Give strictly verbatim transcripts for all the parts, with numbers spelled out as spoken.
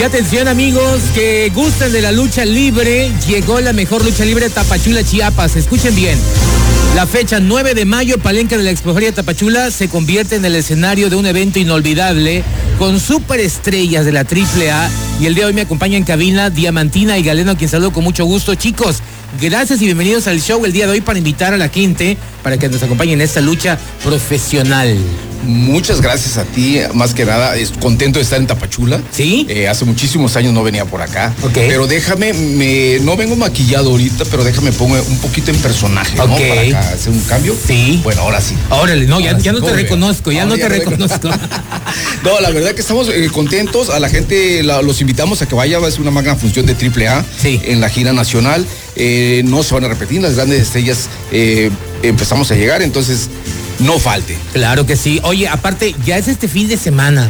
Y atención, amigos que gustan de la lucha libre, llegó la mejor lucha libre de Tapachula, Chiapas. Escuchen bien. La fecha nueve de mayo, Palenque de la Expoferia Tapachula se convierte en el escenario de un evento inolvidable con superestrellas de la triple A. Y el día de hoy me acompaña en cabina Diamantina y Galeno, a quien saludo con mucho gusto. Chicos, gracias y bienvenidos al show el día de hoy para invitar a la gente para que nos acompañe en esta lucha profesional. Muchas gracias a ti, más que nada, es contento de estar en Tapachula. ¿Sí? Eh, hace muchísimos años no venía por acá. Ok. Pero déjame, me, no vengo maquillado ahorita, pero déjame pongo un poquito en personaje, ¿no? Ok. Para acá hacer un cambio. Sí. Bueno, ahora sí. Órale, no, ya, Ahora ya sí, no te bien. reconozco, ya Ahora no te ya reconozco. No, la verdad que estamos eh, contentos. A la gente la, los invitamos a que vaya, es una magna función de triple A Sí. en la gira nacional. Eh, no se van a repetir, las grandes estrellas eh, empezamos a llegar, entonces no falte. Claro que sí. Oye, aparte, ya es este fin de semana.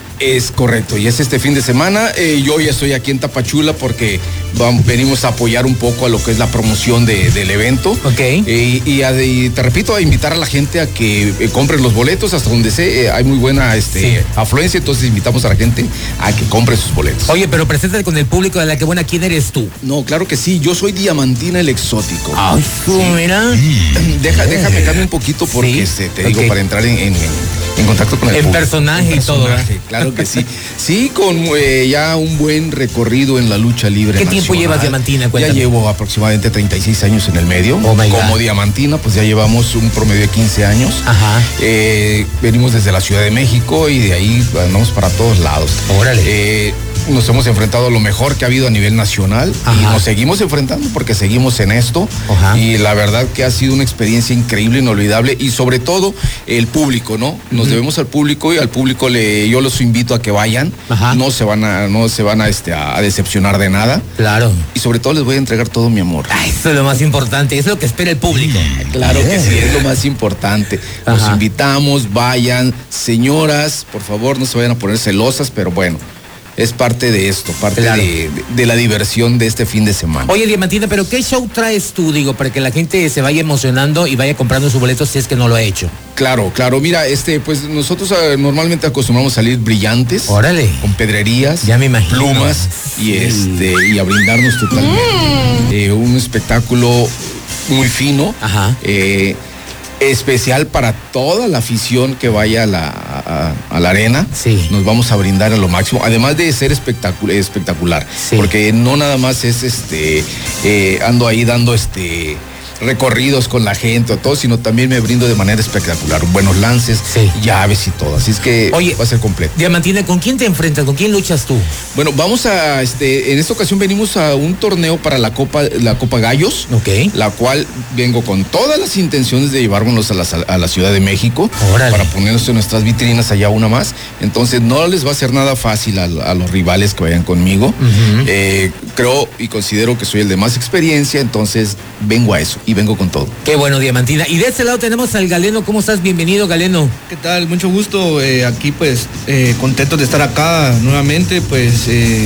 Es correcto, y es este fin de semana. Eh, yo ya estoy aquí en Tapachula porque vamos, venimos a apoyar un poco a lo que es la promoción de, del evento. Ok. Eh, y, a, y te repito, a invitar a la gente a que eh, compren los boletos. Hasta donde sé, eh, hay muy buena este, Sí. afluencia, entonces invitamos a la gente a que compre sus boletos. Oye, pero preséntate con el público de La Que Buena. ¿Quién eres tú? No, claro que sí, yo soy Diamantina el Exótico. Ay, tú, mira. Deja, déjame cambiar un poquito porque Sí. este, te digo, Ok. para entrar en, en, en contacto con el En público. personaje En y todo, personaje, ¿verdad? claro que sí. Sí, con eh, ya un buen recorrido en la lucha libre ¿Qué tiempo nacional. llevas, Diamantina? Cuéntame. Ya llevo aproximadamente treinta y seis años en el medio. Oh, my God. Como Diamantina, pues ya llevamos un promedio de quince años. Ajá. Eh, venimos desde la Ciudad de México y de ahí andamos para todos lados. Órale. Eh, nos hemos enfrentado a lo mejor que ha habido a nivel nacional. Ajá. Y nos seguimos enfrentando porque seguimos en esto. Ajá. Y la verdad que ha sido una experiencia increíble, inolvidable, y sobre todo el público, ¿no? Nos uh-huh. debemos al público, y al público le, yo los invito a que vayan. Ajá. No se van a, no se van a, este, a decepcionar de nada. Claro. Y sobre todo les voy a entregar todo mi amor. Ay, eso es lo más importante, eso es lo que espera el público. Claro que sí, es lo más importante. Los Ajá. invitamos, vayan. Señoras, por favor, no se vayan a poner celosas, pero bueno, es parte de esto, parte Claro. de, de, de la diversión de este fin de semana. Oye, Diamantina, pero ¿qué show traes tú, digo, para que la gente se vaya emocionando y vaya comprando su boleto si es que no lo ha hecho? Claro, claro, mira, este, pues nosotros eh, normalmente acostumbramos a salir brillantes. Órale. Con pedrerías, Ya me imagino. plumas, Sí. y este, y a brindarnos totalmente. Mm. Eh, un espectáculo muy fino. Ajá. Eh, especial para toda la afición que vaya a la, a, a la arena. Sí. Nos vamos a brindar a lo máximo, además de ser espectacular, espectacular Sí. porque no nada más es este, eh, ando ahí dando este recorridos con la gente o todo, sino también me brindo de manera espectacular, buenos lances, Sí. llaves y todo, así es que Oye, va a ser completo. Diamantina, ¿con quién te enfrentas? ¿Con quién luchas tú? Bueno, vamos a, este, en esta ocasión venimos a un torneo para la Copa, la Copa Gallos, Ok. la cual vengo con todas las intenciones de llevárnoslos a la, a la Ciudad de México. Órale. Para ponernos en nuestras vitrinas allá una más. Entonces no les va a ser nada fácil a, a los rivales que vayan conmigo. Uh-huh. Eh, creo y considero que soy el de más experiencia, entonces vengo a eso y vengo con todo. Qué bueno, Diamantina. Y de este lado tenemos al Galeno. ¿Cómo estás? Bienvenido, Galeno. ¿Qué tal? Mucho gusto. Eh, aquí pues eh, contentos de estar acá nuevamente, pues eh,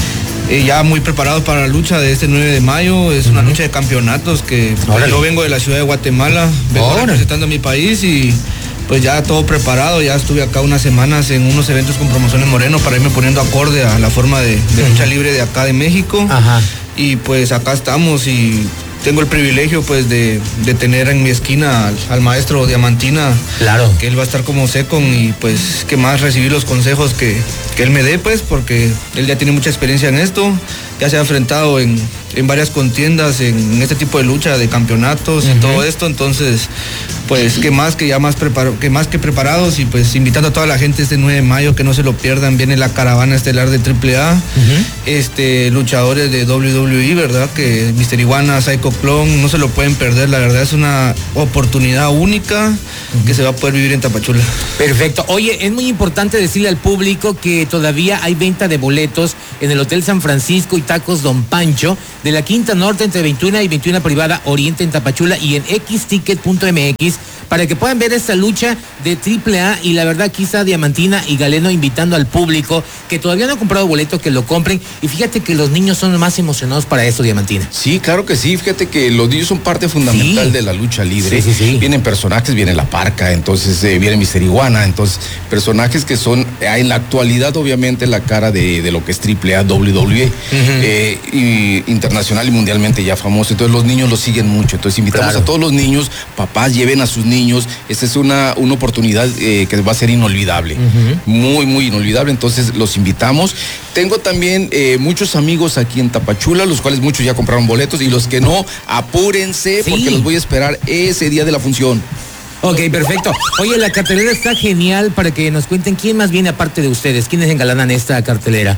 eh, ya muy preparados para la lucha de este nueve de mayo. Es uh-huh. una lucha de campeonatos que pues, yo vengo de la ciudad de Guatemala, vengo Órale. representando a mi país y pues ya todo preparado. Ya estuve acá unas semanas en unos eventos con Promociones Moreno para irme poniendo acorde a la forma de, de lucha libre de acá de México. Ajá. Y pues acá estamos y tengo el privilegio pues de, de tener en mi esquina al, al maestro Diamantina. Claro. Que él va a estar como secon y pues que más recibir los consejos que, que él me dé, pues porque él ya tiene mucha experiencia en esto, ya se ha enfrentado en, en varias contiendas en, en este tipo de lucha de campeonatos uh-huh. y todo esto, entonces pues que más que ya más preparo, que más que preparados y pues invitando a toda la gente este nueve de mayo que no se lo pierdan, viene la caravana estelar de triple A, uh-huh. este luchadores de doble u doble u E, ¿verdad? Que mister Iguana, Psycho Clon, no se lo pueden perder, la verdad es una oportunidad única uh-huh. que se va a poder vivir en Tapachula. Perfecto. Oye, es muy importante decirle al público que todavía hay venta de boletos en el Hotel San Francisco y Tacos Don Pancho, de la Quinta Norte entre veintiuno y veintiuno Privada Oriente en Tapachula y en x ticket punto m x para que puedan ver esta lucha de triple A. Y la verdad, aquí está Diamantina y Galeno invitando al público que todavía no ha comprado boleto, que lo compren. Y fíjate que los niños son los más emocionados para esto, Diamantina. Sí, claro que sí. Fíjate que los niños son parte fundamental sí. de la lucha libre. Sí, sí, sí. Vienen personajes, viene La Parca, entonces eh, viene Mister Iguana, entonces personajes que son eh, en la actualidad obviamente la cara de, de lo que es triple A, doble u doble u E, uh-huh. eh, y, internacional y mundialmente ya famoso. Entonces los niños lo siguen mucho. Entonces invitamos claro. a todos los niños, papás lleven a sus niños. Esta es una, una oportunidad eh, que va a ser inolvidable, uh-huh. muy, muy inolvidable. Entonces los invitamos. Tengo también eh, muchos amigos aquí en Tapachula, los cuales muchos ya compraron boletos y los que no, apúrense sí. porque los voy a esperar ese día de la función. Ok, perfecto. Oye, la cartelera está genial para que nos cuenten quién más viene aparte de ustedes, quiénes engalanan esta cartelera.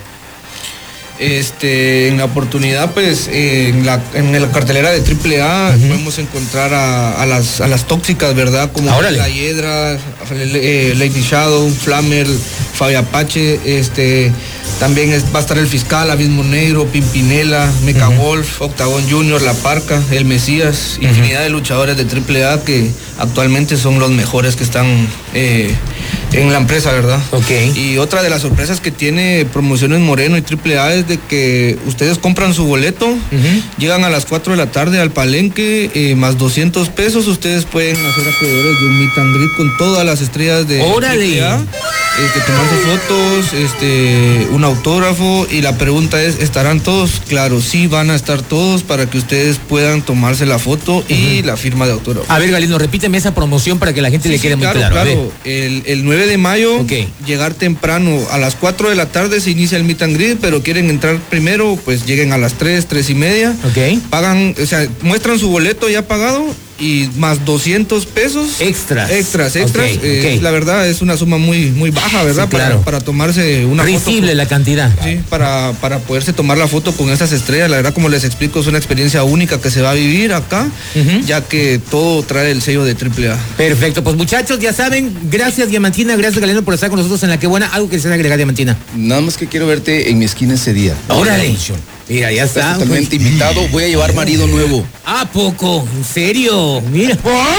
Este, en la oportunidad, pues, eh, en, la, en la cartelera de triple A uh-huh. podemos encontrar a, a, las, a las tóxicas, ¿verdad? Como Órale. La Hiedra, eh, Lady Shadow, Flammer, Fabi Apache, este, también es, va a estar el Fiscal, Abismo Negro, Pimpinela, Mecha uh-huh. Wolf, Octagon Junior, La Parca, El Mesías, uh-huh. infinidad de luchadores de triple A que actualmente son los mejores que están eh, en la empresa, ¿verdad? Ok. Y otra de las sorpresas que tiene Promociones Moreno y triple A es de que ustedes compran su boleto, uh-huh. llegan a las cuatro de la tarde al palenque, eh, más doscientos pesos, ustedes pueden hacer acreedores de un meet and greet con todas las estrellas de ¡Órale! triple A, este, tomarse fotos, este, un autógrafo, y la pregunta es, ¿estarán todos? Claro, sí van a estar todos para que ustedes puedan tomarse la foto uh-huh. y la firma de autógrafo. A ver, Galeno, repíteme esa promoción para que la gente sí, le quede sí, muy claro, claro. Claro, el, el nueve de mayo, okay. llegar temprano, a las cuatro de la tarde se inicia el meet and greet, pero quieren entrar primero, pues lleguen a las tres, tres y media, okay. pagan, o sea, muestran su boleto ya pagado y más doscientos pesos extras extras extras okay, eh, okay. La verdad es una suma muy muy baja, verdad, sí, claro. para, para tomarse una risible foto, la cantidad sí, para, para poderse tomar la foto con estas estrellas. La verdad, como les explico, es una experiencia única que se va a vivir acá, uh-huh. ya que todo trae el sello de triple A. Perfecto, pues muchachos, ya saben, gracias Diamantina, gracias Galeno por estar con nosotros en La Que Buena. ¿Algo que se agregar, Diamantina? Nada más que quiero verte en mi esquina ese día. Órale. Mira, ya está. Estás totalmente pues. invitado. Voy a llevar marido nuevo. ¿A poco? ¿En serio? Mira.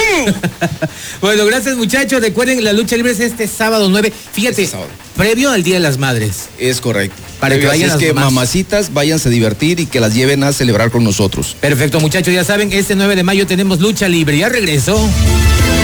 Bueno, gracias muchachos. Recuerden, la lucha libre es este sábado nueve. Fíjate, este sábado. Previo al Día de las Madres. Es correcto. Para que vayan es que mamás. mamacitas váyanse a divertir y que las lleven a celebrar con nosotros. Perfecto, muchachos. Ya saben, este nueve de mayo tenemos lucha libre. Ya regresó.